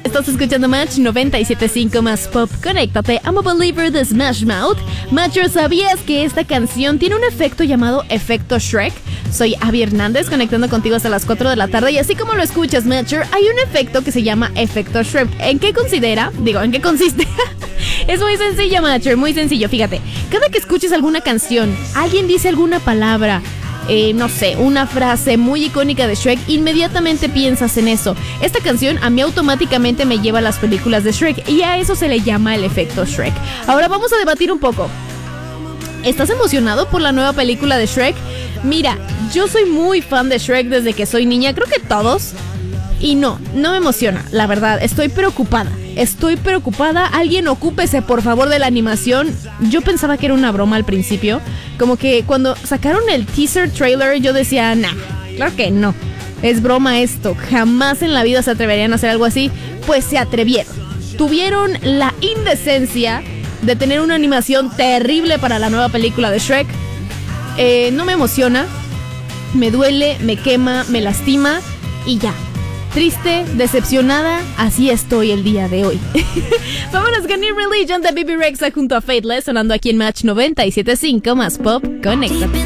Estás escuchando Match 97.5 más pop. Conéctate. I'm a Believer de Smash Mouth. Matcher, ¿sabías que esta canción tiene un efecto llamado efecto Shrek? Soy Abby Hernández, conectando contigo hasta las 4 de la tarde. Y así como lo escuchas, Matcher, hay un efecto que se llama efecto Shrek. ¿En qué consiste? Es muy sencillo, Matcher, muy sencillo. Fíjate, cada que escuches alguna canción, alguien dice alguna palabra, no sé, una frase muy icónica de Shrek, inmediatamente piensas en eso. Esta canción a mí automáticamente me lleva a las películas de Shrek y a eso se le llama el efecto Shrek. Ahora vamos a debatir un poco. ¿Estás emocionado por la nueva película de Shrek? Mira, yo soy muy fan de Shrek desde que soy niña, creo que todos. Y no me emociona, la verdad, estoy preocupada. Alguien ocúpese por favor de la animación. Yo pensaba que era una broma al principio. Como que cuando sacaron el teaser trailer yo decía, nah, claro que no, es broma esto, jamás en la vida se atreverían a hacer algo así. Pues se atrevieron. Tuvieron la indecencia de tener una animación terrible para la nueva película de Shrek. No me emociona, me duele, me quema, me lastima y ya. Triste, decepcionada, así estoy el día de hoy. Vámonos con New Religion de Bebe Rexha junto a Faithless, sonando aquí en Match 97.5 más pop. Conéctate.